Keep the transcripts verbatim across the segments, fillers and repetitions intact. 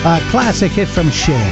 A classic hit from Cher.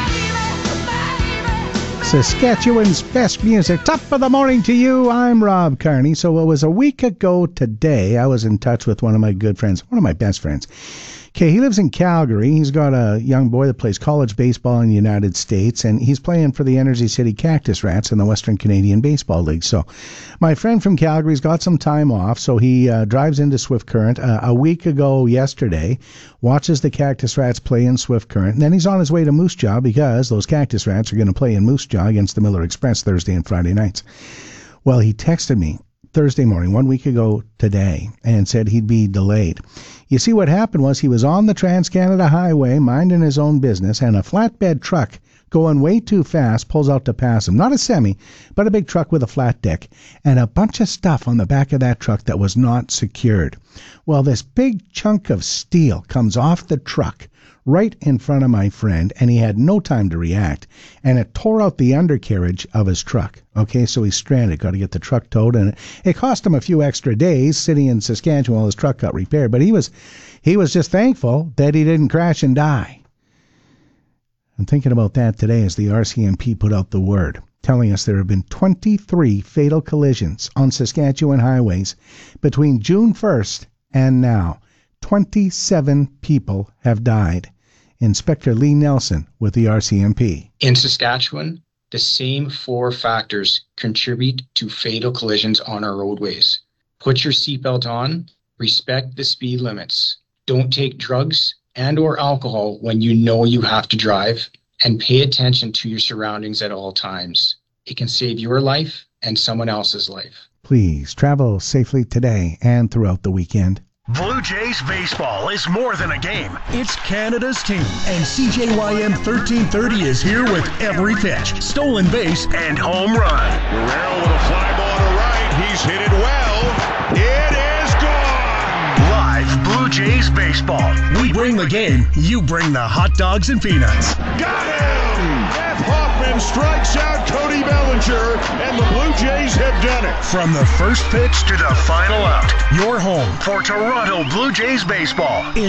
Saskatchewan's best music. Top of the morning to you. I'm Rob Carney. So it was a week ago today. I was in touch with one of my good friends, one of my best friends. Okay, he lives in Calgary. He's got a young boy that plays college baseball in the United States, and he's playing for the Energy City Cactus Rats in the Western Canadian Baseball League. So my friend from Calgary's got some time off, so he uh, drives into Swift Current uh, a week ago yesterday, watches the Cactus Rats play in Swift Current, and then he's on his way to Moose Jaw because those Cactus Rats are going to play in Moose Jaw against the Miller Express Thursday and Friday nights. Well, he texted me Thursday morning, one week ago today, and said he'd be delayed. You see, what happened was he was on the Trans-Canada Highway, minding his own business, and a flatbed truck going way too fast pulls out to pass him. Not a semi, but a big truck with a flat deck, and a bunch of stuff on the back of that truck that was not secured. Well, this big chunk of steel comes off the truck right in front of my friend, and he had no time to react, and it tore out the undercarriage of his truck. Okay, so he's stranded, got to get the truck towed, and it, it cost him a few extra days sitting in Saskatchewan while his truck got repaired, but he was he was just thankful that he didn't crash and die. I'm thinking about that today as the R C M P put out the word, telling us there have been twenty-three fatal collisions on Saskatchewan highways between June first and now. twenty-seven people have died. Inspector Lee Nelson with the R C M P. In Saskatchewan, the same four factors contribute to fatal collisions on our roadways. Put your seatbelt on, respect the speed limits, don't take drugs and or alcohol when you know you have to drive, and pay attention to your surroundings at all times. It can save your life and someone else's life. Please travel safely today and throughout the weekend. Blue Jays baseball is more than a game. It's Canada's team. And C J Y M thirteen thirty is here with every pitch, stolen base, and home run. Guerrero with a fly ball to right. He's hit it well. It is gone. Live Blue Jays baseball. We bring the game. You bring the hot dogs and peanuts. Got him! Jeff Hoffman strikes out Cody Bellinger, and the Blue Jays have done it. From the first pitch to the final out, your home for Toronto Blue Jays baseball.